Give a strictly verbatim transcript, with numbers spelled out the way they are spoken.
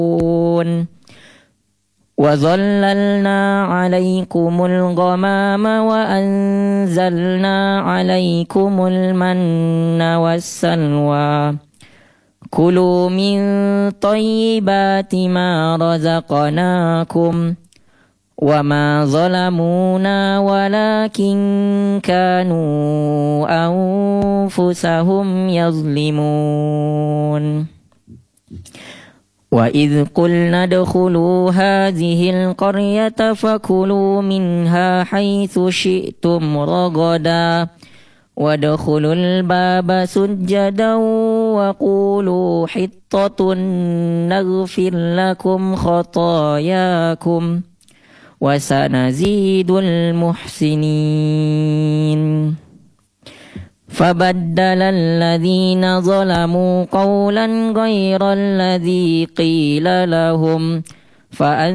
وظللنا عليكم الغمام وأنزلنا عليكم المن والسلوى كلوا من طيبات ما رزقناكم وما ظلمونا ولكن كانوا أنفسهم يظلمون وإذ قلنا ادخلوا هذه القرية فكلوا منها حيث شئتم رغدا وادخلوا الباب سجدا وقولوا حطة نغفر لكم خطاياكم وسنزيد المحسنين فبدل الذين ظلموا قولا غير الذي قيل لهم فأن